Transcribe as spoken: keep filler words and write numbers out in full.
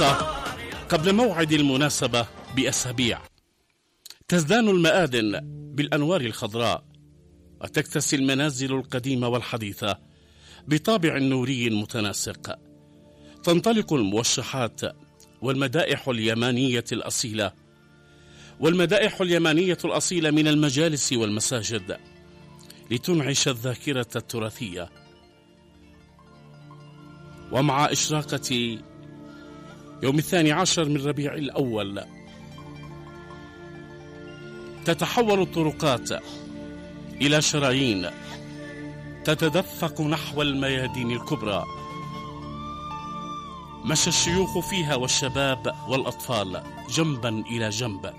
الخميس قبل موعد المناسبة بأسابيع تزدان المآذن بالأنوار الخضراء، وتكتسي المنازل القديمة والحديثة بطابع نوري متناسق. تنطلق الموشحات والمدائح اليمانية الأصيلة والمدائح اليمانية الأصيلة من المجالس والمساجد لتنعش الذاكرة التراثية. ومع إشراقة يوم الثاني عشر من ربيع الأول تتحول الطرقات إلى شرايين تتدفق نحو الميادين الكبرى. مشى الشيوخ فيها والشباب والأطفال جنبا إلى جنب،